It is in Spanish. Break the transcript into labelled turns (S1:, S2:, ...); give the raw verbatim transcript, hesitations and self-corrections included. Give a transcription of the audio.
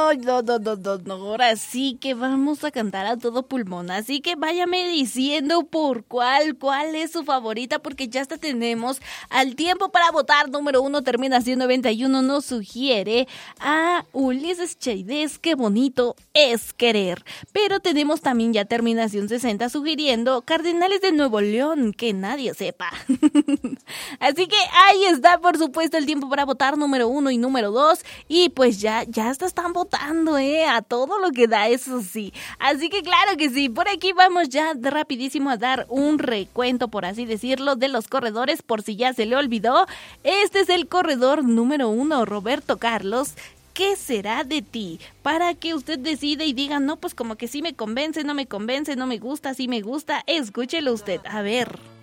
S1: no, no, no, no, no, no, ahora sí que vamos a cantar a todo pulmón, así que váyame diciendo por cuál, cuál es su favorita, porque ya hasta tenemos al tiempo para votar. Número uno, terminación noventa y uno, nos sugiere a Ulises Chaidez, qué bonito es querer, pero tenemos también ya terminación sesenta sugiriendo Cardenales de Nuevo León, que nadie sepa. Así que ahí está, por supuesto, el tiempo para votar número uno y número dos, y pues ya, ya hasta están votando, eh, a todo lo que da, eso sí. Así que claro que sí, por aquí vamos ya de rapidísimo a dar un recuento, por así decirlo, de los corredores, por si ya se le olvidó. Este es el corredor número uno, Roberto Carlos. ¿Qué será de ti? Para que usted decida y diga, no, pues como que sí me convence, no me convence, no me gusta, sí me gusta. Escúchelo usted, a ver.